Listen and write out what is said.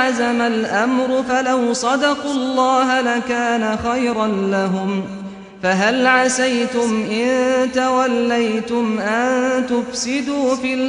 عزم الأمر فلو صدقوا الله لكان خيرا لهم فهل عسيتم إن توليتم أن تفسدوا في الأرض